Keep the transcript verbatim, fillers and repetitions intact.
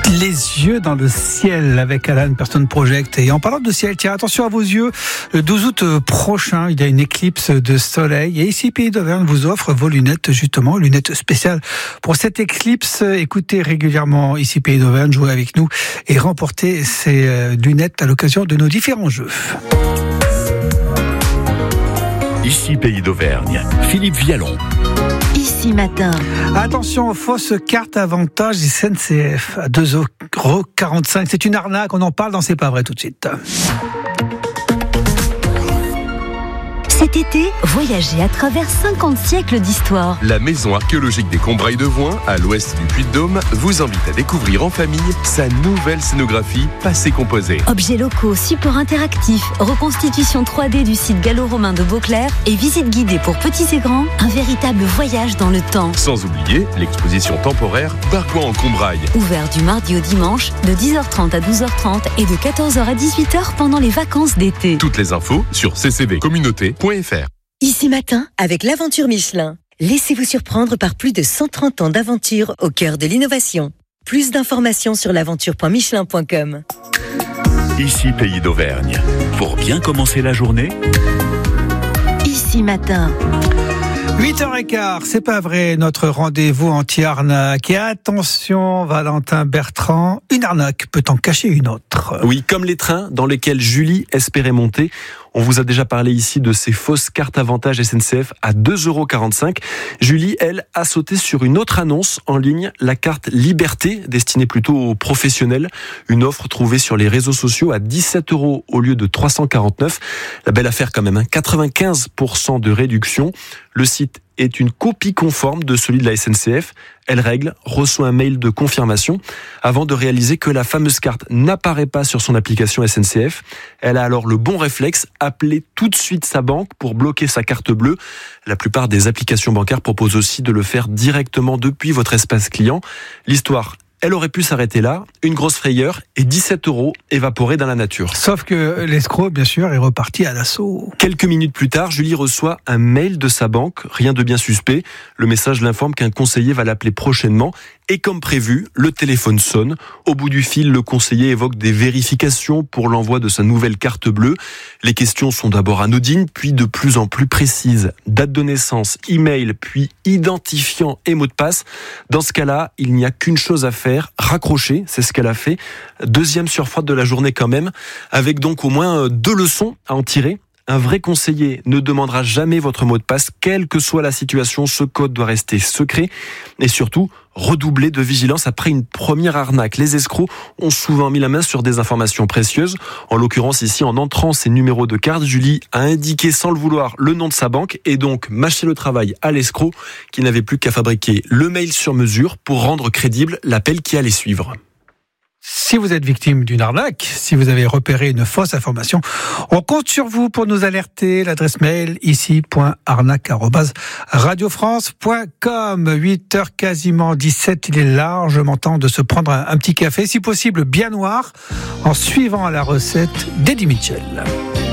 Les yeux dans le ciel avec Alan Person Project. Et en parlant de ciel, tiens, attention à vos yeux. Le douze août prochain, il y a une éclipse de soleil. Et ici, Pays d'Auvergne vous offre vos lunettes, justement, lunettes spéciales pour cette éclipse. Écoutez régulièrement ici, Pays d'Auvergne, jouez avec nous et remportez ces lunettes à l'occasion de nos différents jeux. Ici, Pays d'Auvergne, Philippe Vialon. Ici matin. Attention aux fausses cartes avantages S N C F à deux euros quarante-cinq. C'est une arnaque, on en parle dans C'est pas vrai tout de suite. Cet été, voyagez à travers cinquante siècles d'histoire. La maison archéologique des Combrailles de Voin, à l'ouest du Puy-de-Dôme, vous invite à découvrir en famille sa nouvelle scénographie passé composé. Objets locaux, supports interactifs, reconstitution trois D du site gallo-romain de Beauclerc et visite guidée pour petits et grands, un véritable voyage dans le temps. Sans oublier l'exposition temporaire Bargoin en Combrailles. Ouvert du mardi au dimanche, de dix heures trente à douze heures trente et de quatorze heures à dix-huit heures pendant les vacances d'été. Toutes les infos sur c c v communauté point f r. Ici matin, avec l'aventure Michelin. Laissez-vous surprendre par plus de cent trente ans d'aventure au cœur de l'innovation. Plus d'informations sur l'aventure point michelin point com. Ici, Pays d'Auvergne. Pour bien commencer la journée, Ici matin. huit heures quinze, c'est pas vrai, notre rendez-vous anti-arnaque. Et attention, Valentin Bertrand, une arnaque peut en cacher une autre. Oui, comme les trains dans lesquels Julie espérait monter. On vous a déjà parlé ici de ces fausses cartes avantages S N C F à deux euros quarante-cinq. Julie, elle, a sauté sur une autre annonce en ligne, la carte Liberté, destinée plutôt aux professionnels. Une offre trouvée sur les réseaux sociaux à dix-sept euros au lieu de trois cent quarante-neuf. La belle affaire quand même, hein, quatre-vingt-quinze pour cent de réduction. Le site est une copie conforme de celui de la S N C F. Elle règle, reçoit un mail de confirmation avant de réaliser que la fameuse carte n'apparaît pas sur son application S N C F. Elle a alors le bon réflexe, appeler tout de suite sa banque pour bloquer sa carte bleue. La plupart des applications bancaires proposent aussi de le faire directement depuis votre espace client. L'histoire, elle aurait pu s'arrêter là, une grosse frayeur et dix-sept euros évaporés dans la nature. Sauf que l'escroc, bien sûr, est reparti à l'assaut. Quelques minutes plus tard, Julie reçoit un mail de sa banque, rien de bien suspect. Le message l'informe qu'un conseiller va l'appeler prochainement. Et comme prévu, le téléphone sonne. Au bout du fil, le conseiller évoque des vérifications pour l'envoi de sa nouvelle carte bleue. Les questions sont d'abord anodines, puis de plus en plus précises. Date de naissance, email, puis identifiant et mot de passe. Dans ce cas-là, il n'y a qu'une chose à faire, raccrocher, c'est ce qu'elle a fait. Deuxième surfroide de la journée quand même, avec donc au moins deux leçons à en tirer. Un vrai conseiller ne demandera jamais votre mot de passe, quelle que soit la situation, ce code doit rester secret. Et surtout, redoubler de vigilance après une première arnaque. Les escrocs ont souvent mis la main sur des informations précieuses. En l'occurrence ici, en entrant ses numéros de carte, Julie a indiqué sans le vouloir le nom de sa banque et donc mâché le travail à l'escroc qui n'avait plus qu'à fabriquer le mail sur mesure pour rendre crédible l'appel qui allait suivre. Si vous êtes victime d'une arnaque, si vous avez repéré une fausse information, on compte sur vous pour nous alerter. L'adresse mail ici point arnaque arobase radio france point com. huit heures quasiment dix-sept, il est largement temps de se prendre un, un petit café, si possible bien noir, en suivant la recette d'Eddie Mitchell.